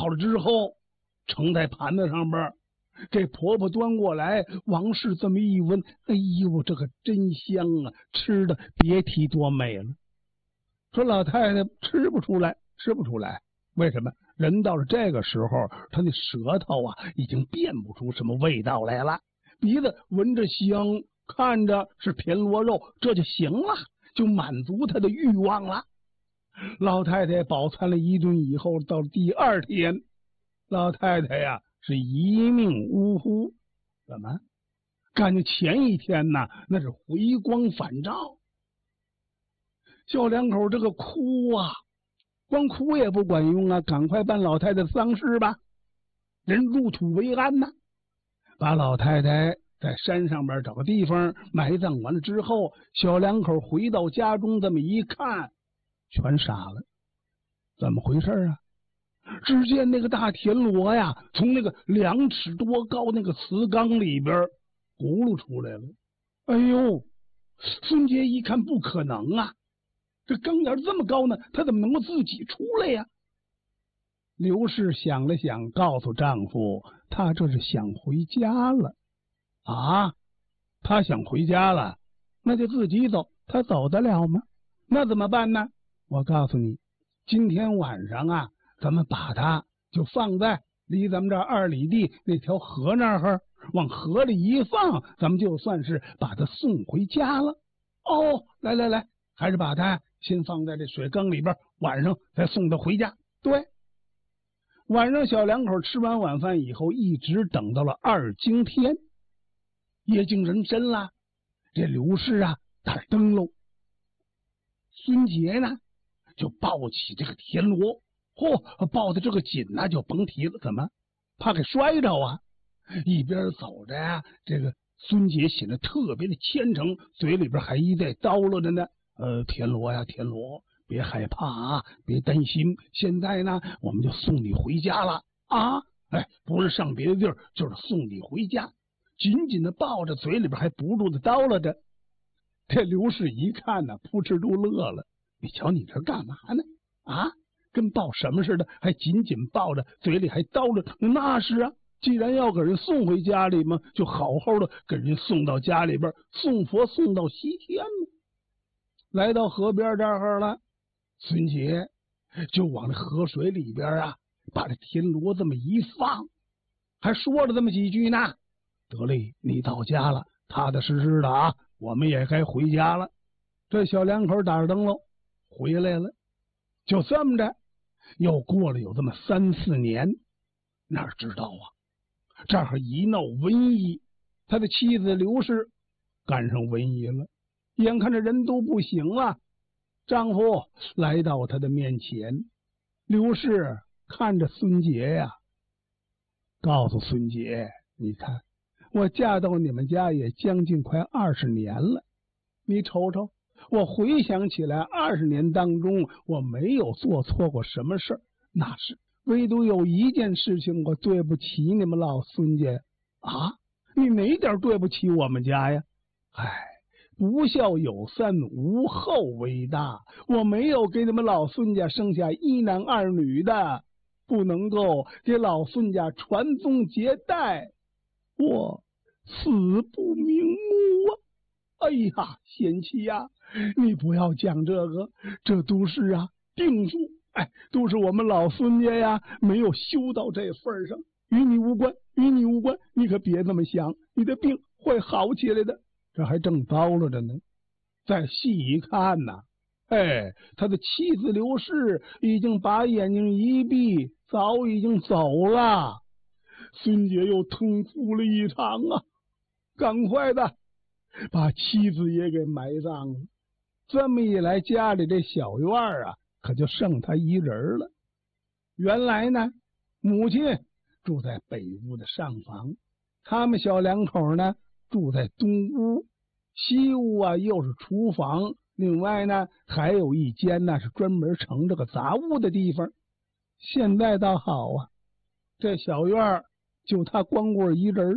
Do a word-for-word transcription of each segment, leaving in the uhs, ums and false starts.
好了之后，盛在盘子上边，这婆婆端过来，王氏这么一闻，哎呦，这个真香啊，吃的别提多美了。说老太太吃不出来，吃不出来，为什么？人到了这个时候，他那舌头啊，已经辨不出什么味道来了，鼻子闻着香，看着是田螺肉，这就行了，就满足他的欲望了。老太太饱餐了一顿以后，到第二天，老太太呀是一命呜呼。怎么？感觉前一天呢，那是回光返照。小两口这个哭啊，光哭也不管用啊，赶快办老太太的丧事吧，人入土为安呐、啊。把老太太在山上边找个地方埋葬完了之后，小两口回到家中，这么一看，全傻了。怎么回事啊？只见那个大田螺呀，从那个两尺多高那个瓷缸里边轱辘出来了。哎呦，孙杰一看不可能啊，这缸眼这么高呢，他怎么能够自己出来呀？刘氏想了想，告诉丈夫，他这是想回家了。啊，他想回家了，那就自己走，他走得了吗？那怎么办呢？我告诉你，今天晚上啊，咱们把他就放在离咱们这二里地那条河那儿，往河里一放，咱们就算是把他送回家了。哦，来来来，还是把他先放在这水缸里边，晚上再送他回家。对，晚上小两口吃完晚饭以后，一直等到了二更天，夜静人深了。这刘氏啊打灯笼，孙杰呢就抱起这个田螺，嚯，抱的这个紧那就甭提了，怎么怕给摔着啊？一边走着呀、啊，这个孙杰显得特别的虔诚，嘴里边还一再叨唠着呢。呃，田螺呀，田螺，别害怕啊，别担心，现在呢，我们就送你回家了啊！哎，不是上别的地儿，就是送你回家。紧紧的抱着，嘴里边还不住的叨唠着。这刘氏一看呢，扑哧都乐了。你瞧你这干嘛呢？啊，跟抱什么似的，还紧紧抱着，嘴里还叨着。那是啊，既然要给人送回家里嘛，就好好的给人送到家里边，送佛送到西天嘛。来到河边这儿了，孙杰就往这河水里边啊，把这田螺这么一放，还说了这么几句呢。得嘞，你到家了，踏踏实实的啊，我们也该回家了。这小两口打着灯笼回来了，就这么着，又过了有这么三四年，哪知道啊，这儿一闹瘟疫，他的妻子刘氏赶上瘟疫了。眼看着人都不行了，丈夫来到他的面前，刘氏看着孙杰呀，告诉孙杰，你看我嫁到你们家也将近快二十年了，你瞅瞅，我回想起来，二十年当中我没有做错过什么事儿，那是唯独有一件事情我对不起你们老孙家啊！你哪点对不起我们家呀？唉。不孝有三，无后为大。我没有给你们老孙家生下一男二女的，不能够给老孙家传宗接代，我死不瞑目啊！哎呀，贤妻呀、啊，你不要讲这个，这都是啊定数，哎，都是我们老孙家呀没有修到这份上，与你无关，与你无关，你可别这么想，你的病会好起来的。这还正叨唠着呢，再细一看呐，哎，他的妻子刘氏已经把眼睛一闭，早已经走了。孙杰又痛哭了一场啊，赶快的把妻子也给埋葬了。这么一来，家里这小院啊，可就剩他一人了。原来呢，母亲住在北屋的上房，他们小两口呢住在东屋，西屋啊又是厨房，另外呢还有一间呢是专门盛这个杂物的地方。现在倒好啊，这小院就他光棍一人。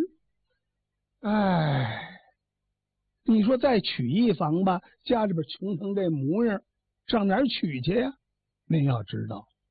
哎，你说再娶一房吧，家里边穷成这模样，上哪儿娶去呀？您要知道，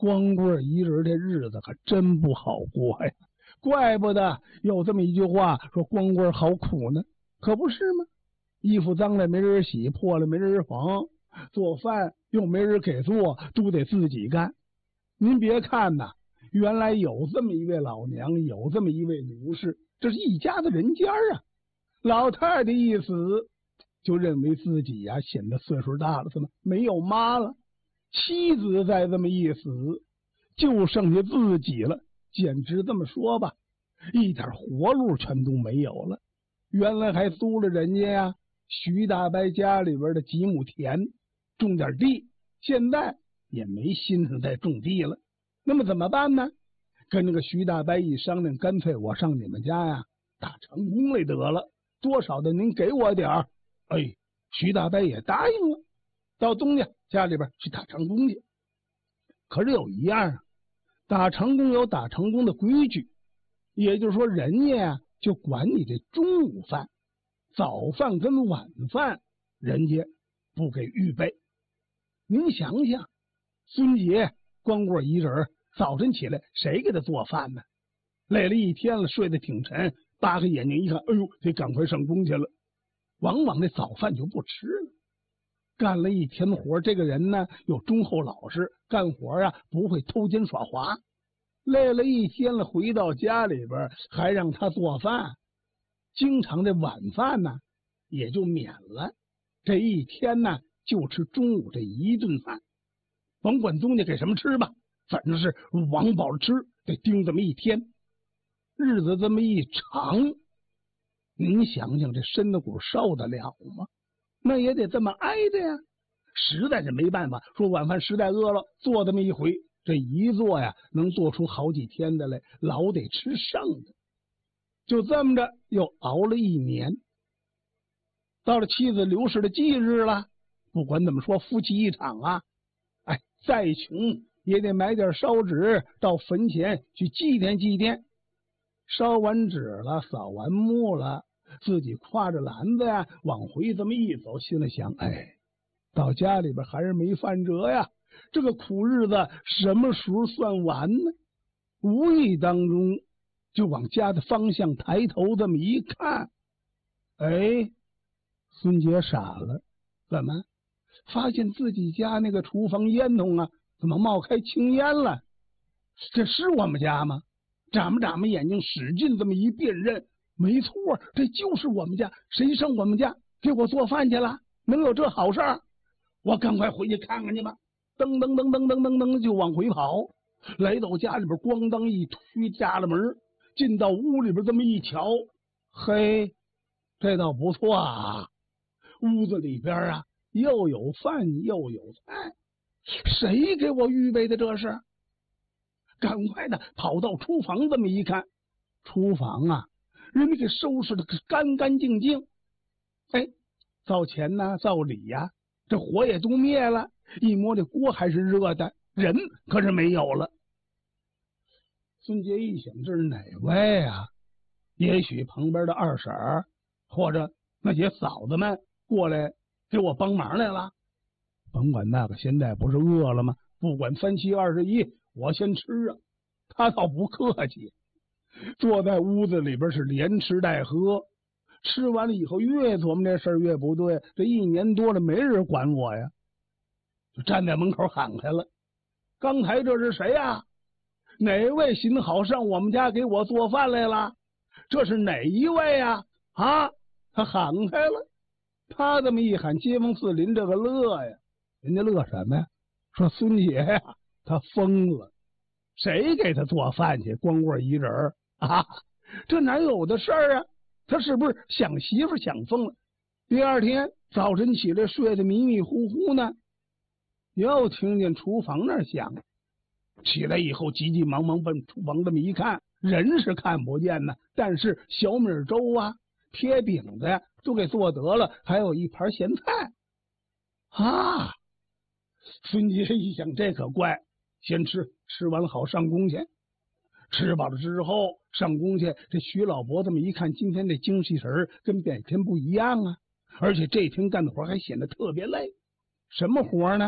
光棍一人这日子可真不好过呀，怪不得有这么一句话说光棍好苦呢，可不是吗？衣服脏了没人洗，破了没人缝，做饭又没人给做，都得自己干。您别看呐，原来有这么一位老娘，有这么一位刘氏，这是一家的人家啊。老太太一死，就认为自己呀、啊、显得岁数大了，怎么没有妈了？妻子再这么一死，就剩下自己了，简直这么说吧，一点活路全都没有了。原来还租了人家呀、啊、徐大伯家里边的几亩田，种点地，现在也没心思再种地了。那么怎么办呢？跟那个徐大伯一商量，干脆我上你们家呀打长工来得了，多少的您给我点儿。哎，徐大伯也答应了，到东家家里边去打长工去。可是有一样啊，打长工有打长工的规矩，也就是说人家呀就管你这中午饭，早饭跟晚饭人家不给预备。您想想，孙杰光棍一人，早晨起来谁给他做饭呢？累了一天了，睡得挺沉，扒开眼睛一看，哎呦，得赶快上工去了。往往这早饭就不吃了。干了一天活，这个人呢又忠厚老实，干活啊不会偷奸耍滑。累了一天了，回到家里边还让他做饭，经常这晚饭呢也就免了，这一天呢就吃中午这一顿饭，甭管东家给什么吃吧，反正是往饱了吃，得盯这么一天。日子这么一长，您想想这身子骨受得了吗？那也得这么挨着呀。实在是没办法，说晚饭实在饿了，做这么一回，这一做呀能做出好几天的来，老得吃剩的。就这么着又熬了一年，到了妻子刘氏的忌日了，不管怎么说，夫妻一场啊，哎，再穷也得买点烧纸到坟前去祭奠祭奠。烧完纸了，扫完墓了，自己挎着篮子呀往回这么一走，心里想，哎，到家里边还是没饭辙呀，这个苦日子什么时候算完呢？无意当中就往家的方向抬头这么一看，哎，孙杰傻了，怎么发现自己家那个厨房烟囱啊怎么冒开青烟了？这是我们家吗？眨巴眨巴眼睛，使劲这么一辨认，没错，这就是我们家。谁上我们家给我做饭去了？能有这好事儿？我赶快回去看看去吧。噔噔噔噔噔噔噔就往回跑，来到家里边，咣当一推家了门，进到屋里边这么一瞧，嘿，这倒不错啊！屋子里边啊又有饭又有菜，谁给我预备的这是？赶快的跑到厨房这么一看，厨房啊人家给收拾的干干净净。哎，灶前呢灶里呀、啊、这火也都灭了，一摸这锅还是热的，人可是没有了。孙杰一想，这是哪位啊？也许旁边的二婶儿或者那些嫂子们过来给我帮忙来了。甭管那个，现在不是饿了吗？不管三七二十一，我先吃啊！他倒不客气，坐在屋子里边是连吃带喝。吃完了以后，越琢磨这事儿越不对。这一年多了，没人管我呀，就站在门口喊开了：“刚才这是谁呀？哪位行好上我们家给我做饭来了？这是哪一位呀？”啊，他喊开了。他这么一喊，街坊四邻这个乐呀，人家乐什么呀？说孙杰呀，他疯了，谁给他做饭去？光棍一人啊，这哪有的事儿啊？他是不是想媳妇想疯了？第二天早晨起来睡得迷迷糊糊呢，又听见厨房那儿响，起来以后急急忙忙奔厨房这么一看，人是看不见呢，但是小米粥啊、贴饼子呀都给做得了，还有一盘咸菜啊。孙杰一想，这可怪，先吃，吃完了好上工去。吃饱了之后上工去，这徐老伯这么一看，今天这精气神跟每天不一样啊，而且这天干的活还显得特别累。什么活呢？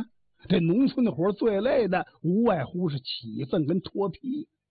这农村的活最累的，无外乎是起粪跟脱皮。